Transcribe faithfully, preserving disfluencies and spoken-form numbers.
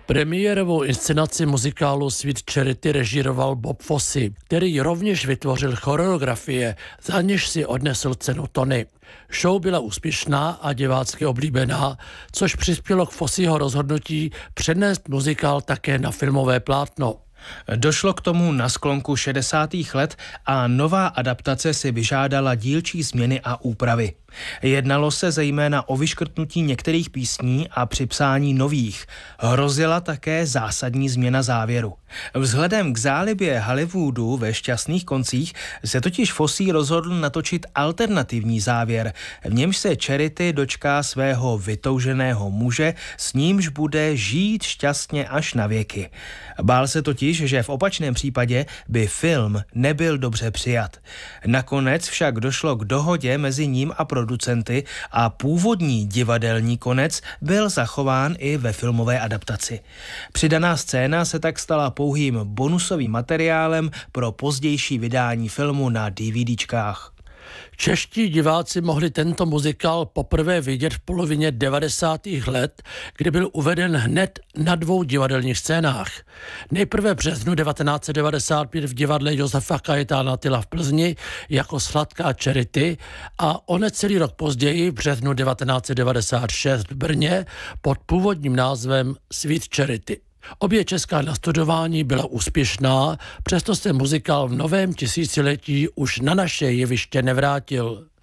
Premiérovou inscenaci muzikálu Sweet Charity režíroval Bob Fosse, který rovněž vytvořil choreografie, za něž si odnesl cenu Tony. Show byla úspěšná a divácky oblíbená, což přispělo k Fosseho rozhodnutí přenést muzikál také na filmové plátno. Došlo k tomu na sklonku šedesátých let a nová adaptace si vyžádala dílčí změny a úpravy. Jednalo se zejména o vyškrtnutí některých písní a připsání nových. Hrozila také zásadní změna závěru. Vzhledem k zálibě Hollywoodu ve šťastných koncích se totiž Fosse rozhodl natočit alternativní závěr, v němž se Charity dočká svého vytouženého muže, s nímž bude žít šťastně až na věky. Bál se totiž, že v opačném případě by film nebyl dobře přijat. Nakonec však došlo k dohodě mezi ním a producenty a původní divadelní konec byl zachován i ve filmové adaptaci. Přidaná scéna se tak stala pouhým bonusovým materiálem pro pozdější vydání filmu na DVDčkách. Čeští diváci mohli tento muzikál poprvé vidět v polovině devadesátých let, kdy byl uveden hned na dvou divadelních scénách. Nejprve v březnu devatenáct set devadesát pět v divadle Josefa Kajetána Tyla v Plzni jako Sladká Charity a o necelý rok později v březnu devatenáct set devadesát šest v Brně pod původním názvem Sweet Charity. Obě česká nastudování byla úspěšná, přesto se muzikál v novém tisíciletí už na naše jeviště nevrátil.